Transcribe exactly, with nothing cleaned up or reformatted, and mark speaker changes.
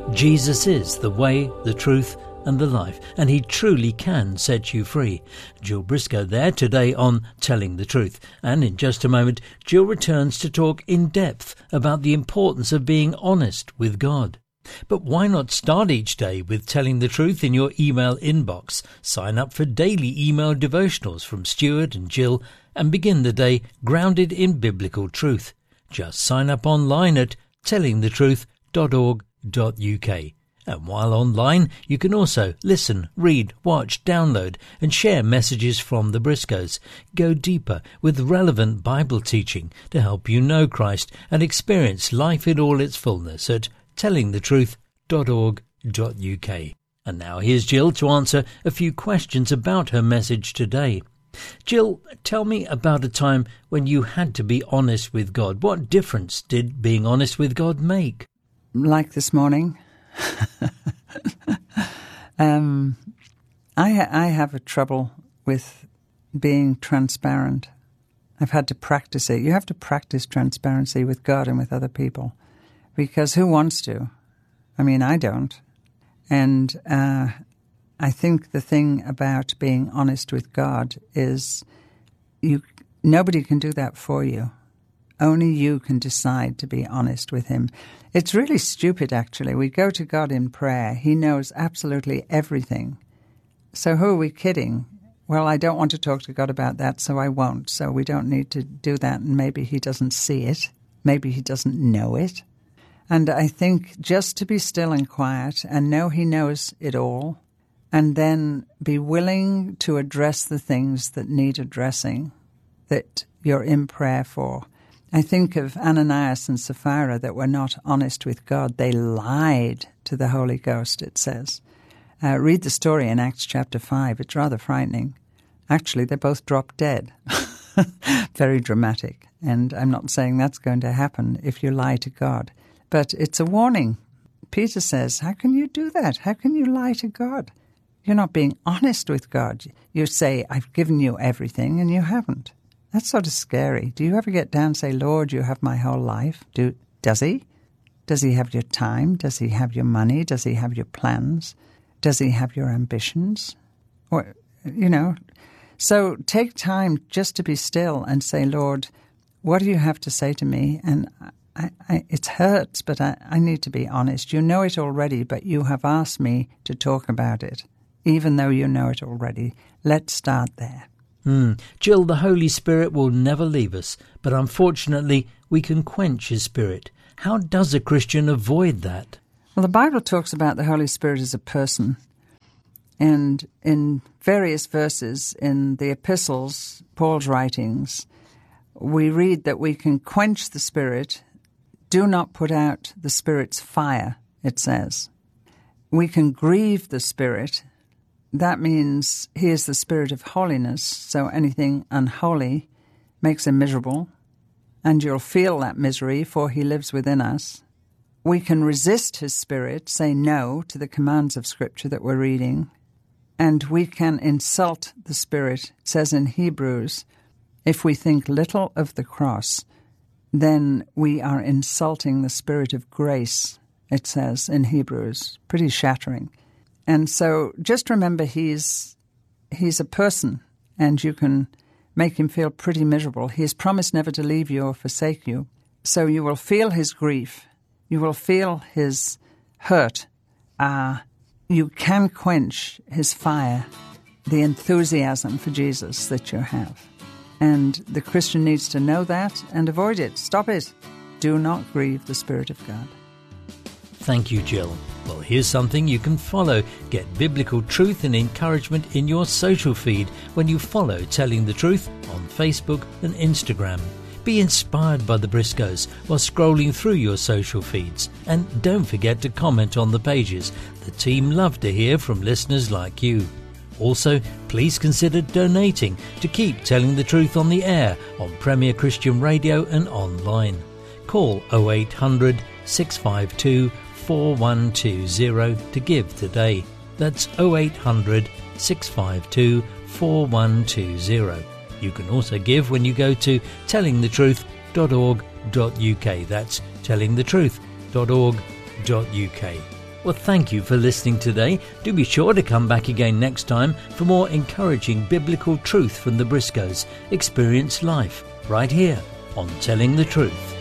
Speaker 1: Jesus is the way, the truth and the life, and he truly can set you free. Jill Briscoe there today on Telling the Truth. And in just a moment, Jill returns to talk in depth about the importance of being honest with God. But why not start each day with telling the truth in your email inbox? Sign up for daily email devotionals from Stuart and Jill and begin the day grounded in biblical truth. Just sign up online at telling the truth dot org dot U K. And while online, you can also listen, read, watch, download and share messages from the Briscoes. Go deeper with relevant Bible teaching to help you know Christ and experience life in all its fullness at telling the truth dot org dot U K. And now here's Jill to answer a few questions about her message today. Jill, tell me about a time when you had to be honest with God. What difference did being honest with God make?
Speaker 2: Like this morning. um, I, ha- I have a trouble with being transparent. I've had to practice it. You have to practice transparency with God and with other people, because who wants to? I mean, I don't. And uh, I think the thing about being honest with God is you nobody can do that for you. Only you can decide to be honest with him. It's really stupid, actually. We go to God in prayer. He knows absolutely everything. So who are we kidding? Well, I don't want to talk to God about that, so I won't. So we don't need to do that, and maybe he doesn't see it. Maybe he doesn't know it. And I think just to be still and quiet and know he knows it all, and then be willing to address the things that need addressing, that you're in prayer for. I think of Ananias and Sapphira that were not honest with God. They lied to the Holy Ghost, it says. Uh, read the story in Acts chapter five. It's rather frightening. Actually, they both dropped dead. Very dramatic. And I'm not saying that's going to happen if you lie to God. But it's a warning. Peter says, how can you do that? How can you lie to God? You're not being honest with God. You say, I've given you everything, and you haven't. That's sort of scary. Do you ever get down and say, Lord, you have my whole life? Do Does he? Does he have your time? Does he have your money? Does he have your plans? Does he have your ambitions? Or, you know, so take time just to be still and say, Lord, what do you have to say to me? And I, I, it hurts, but I, I need to be honest. You know it already, but you have asked me to talk about it, even though you know it already. Let's start there.
Speaker 1: Mm. Jill, the Holy Spirit will never leave us, but unfortunately we can quench his spirit. How does a Christian avoid that?
Speaker 2: Well, the Bible talks about the Holy Spirit as a person. And in various verses in the epistles, Paul's writings, we read that we can quench the Spirit. Do not put out the Spirit's fire, it says. We can grieve the Spirit. That means he is the Spirit of holiness, so anything unholy makes him miserable, and you'll feel that misery, for he lives within us. We can resist his Spirit, say no to the commands of Scripture that we're reading, and we can insult the Spirit. It says in Hebrews, if we think little of the cross, then we are insulting the Spirit of grace, it says in Hebrews. Pretty shattering. And so just remember he's he's a person, and you can make him feel pretty miserable. He has promised never to leave you or forsake you. So you will feel his grief. You will feel his hurt. Uh, you can quench his fire, the enthusiasm for Jesus that you have. And the Christian needs to know that and avoid it. Stop it. Do not grieve the Spirit of God.
Speaker 1: Thank you, Jill. Well, here's something you can follow. Get biblical truth and encouragement in your social feed when you follow Telling the Truth on Facebook and Instagram. Be inspired by the Briscoes while scrolling through your social feeds. And don't forget to comment on the pages. The team love to hear from listeners like you. Also, please consider donating to keep Telling the Truth on the air on Premier Christian Radio and online. Call oh eight hundred, six five two, four one two zero to give today. That's oh eight hundred, six five two, four one two zero. You can also give when you go to telling the truth dot org dot U K. That's telling the truth dot org dot U K. Well, thank you for listening today. Do be sure to come back again next time for more encouraging biblical truth from the Briscoes. Experience life right here on Telling the Truth.